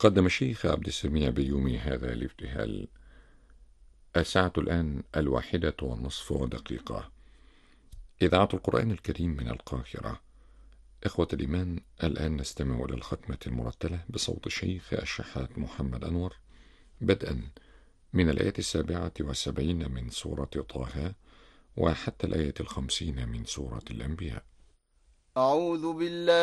قدم الشيخ عبد السميع بيومي هذا الابتهال. الساعة الآن 1:30 إذاعة القرآن الكريم من القاهرة. إخوة الإيمان، الآن نستمع إلى الختمة المرتلة بصوت الشيخ الشحات محمد أنور، بدءا من الآية 77 من سورة طه وحتى الآية 50 من سورة الأنبياء. أعوذ بالله